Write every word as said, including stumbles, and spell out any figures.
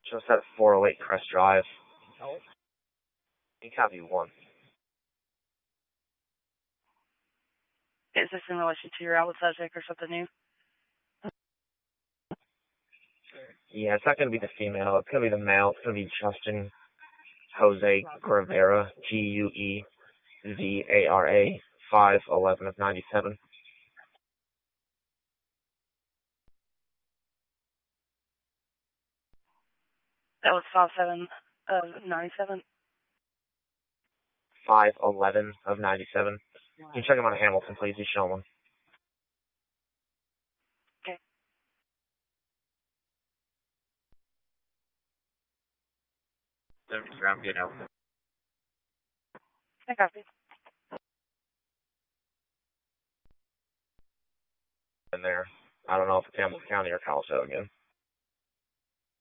Just at four oh eight Crest Drive. Oh. You copy one. Is this in relation to your outlet subject or something new? Yeah, it's not going to be the female. It's going to be the male. It's going to be Justin Jose Guevara, G U E V A R A, five eleven of ninety-seven. That was five seven of ninety-seven. five eleven of ninety-seven. Can you check him on Hamilton, please? He's showing. Okay. I'm good now. I copy. In there. I don't know if it's Hamilton County or Colorado again.